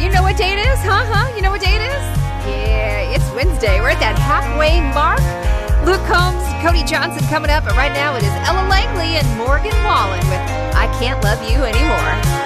You know what day it is? You know what day it is? Yeah, it's Wednesday. We're at that halfway mark. Luke Combs, Cody Johnson coming up, but right now it is Ella Langley and Morgan Wallen with I Can't Love You Anymore.